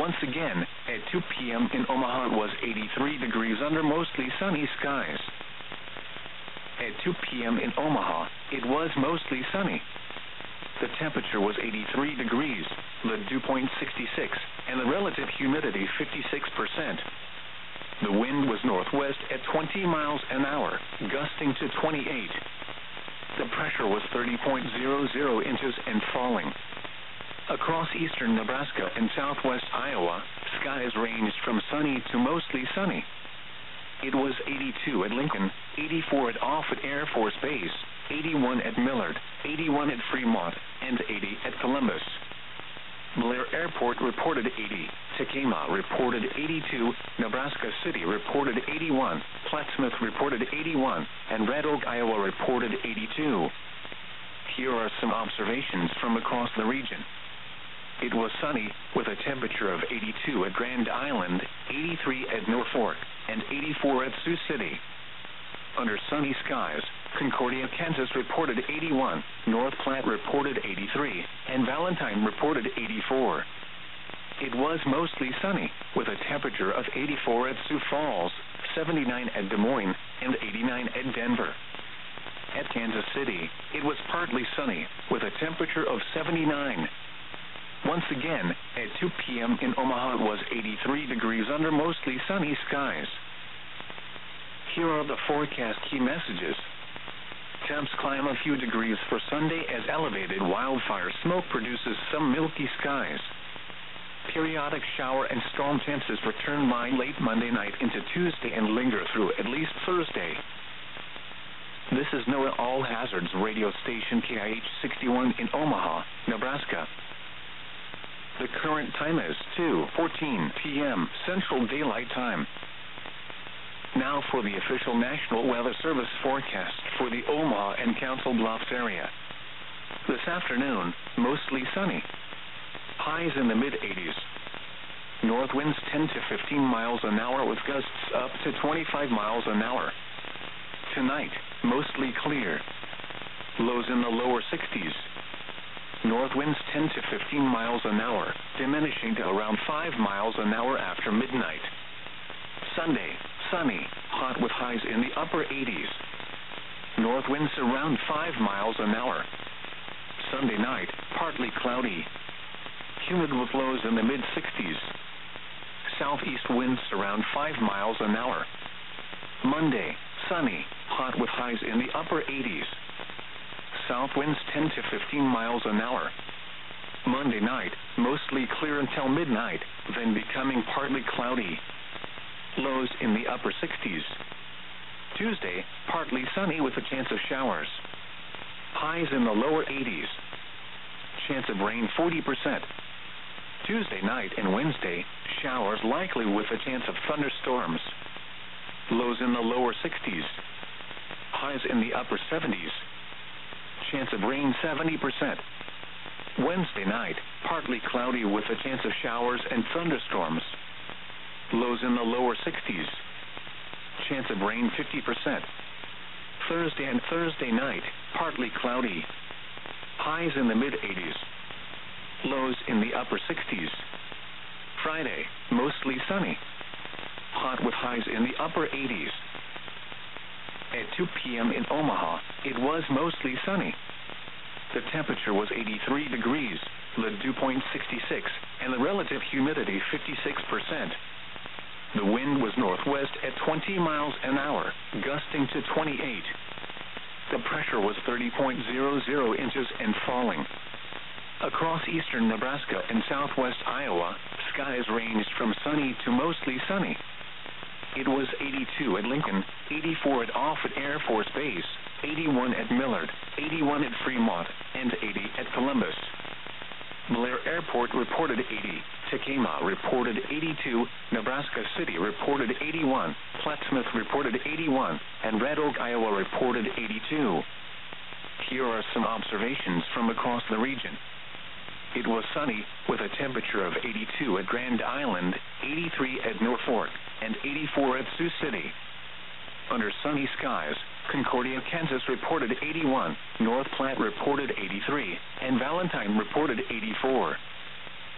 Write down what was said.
Once again, at 2 p.m. in Omaha it was 83 degrees under mostly sunny skies. At 2 p.m. in Omaha, it was mostly sunny. The temperature was 83 degrees, the dew point 66, and the relative humidity 56%. The wind was northwest at 20 miles an hour, gusting to 28. The pressure was 30.00 inches and falling. Across eastern Nebraska and southwest Iowa, skies ranged from sunny to mostly sunny. It was 82 at Lincoln, 84 at Offutt Air Force Base, 81 at Millard, 81 at Fremont, and 80 at Columbus. Blair Airport reported 80, Tekamah reported 82, Nebraska City reported 81, Plattsmouth reported 81, and Red Oak, Iowa reported 82. Here are some observations from across the region. It was sunny, with a temperature of 82 at Grand Island, 83 at Norfolk, and 84 at Sioux City. Under sunny skies, Concordia, Kansas reported 81, North Platte reported 83, and Valentine reported 84. It was mostly sunny, with a temperature of 84 at Sioux Falls, 79 at Des Moines, and 89 at Denver. At Kansas City, it was partly sunny, with a temperature of 79. Once again, at 2 p.m. in Omaha it was 83 degrees under mostly sunny skies. Here are the forecast key messages. Temps climb a few degrees for Sunday as elevated wildfire smoke produces some milky skies. Periodic shower and storm chances return by late Monday night into Tuesday and linger through at least Thursday. This is NOAA All Hazards radio station KIH 61 in Omaha, Nebraska. The current time is 2:14 p.m. Central Daylight Time. Now for the official National Weather Service forecast for the Omaha and Council Bluffs area. This afternoon, mostly sunny. Highs in the mid-80s. North winds 10 to 15 miles an hour with gusts up to 25 miles an hour. Tonight, mostly clear. Lows in the lower 60s. North winds 10 to 15 miles an hour, diminishing to around 5 miles an hour after midnight. Sunday, sunny, hot with highs in the upper 80s. North winds around 5 miles an hour. Sunday night, partly cloudy. Humid with lows in the mid-60s. Southeast winds around 5 miles an hour. Monday, sunny, hot with highs in the upper 80s. South winds 10 to 15 miles an hour. Monday night, mostly clear until midnight, then becoming partly cloudy. Lows in the upper 60s. Tuesday, partly sunny with a chance of showers. Highs in the lower 80s. Chance of rain 40%. Tuesday night and Wednesday, showers likely with a chance of thunderstorms. Lows in the lower 60s. Highs in the upper 70s. Chance of rain 70%. Wednesday night, partly cloudy with a chance of showers and thunderstorms. Lows in the lower 60s. Chance of rain 50%. Thursday and Thursday night, partly cloudy. Highs in the mid-80s. Lows in the upper 60s. Friday, mostly sunny. Hot with highs in the upper 80s. At 2 p.m. in Omaha, it was mostly sunny. The temperature was 83 degrees, the dew point 66, and the relative humidity 56%. The wind was northwest at 20 miles an hour, gusting to 28. The pressure was 30.00 inches and falling. Across eastern Nebraska and southwest Iowa, skies ranged from sunny to mostly sunny. It was 82 at Lincoln, 84 at Offutt Air Force Base, 81 at Millard, 81 at Fremont, and 80 at Columbus. Blair Airport reported 80, Tekamah reported 82, Nebraska City reported 81, Plattsmouth reported 81, and Red Oak, Iowa reported 82. Here are some observations from across the region. It was sunny, with a temperature of 82 at Grand Island, 83 at Norfolk, and 84 at Sioux City. Under sunny skies, Concordia, Kansas reported 81, North Platte reported 83, and Valentine reported 84.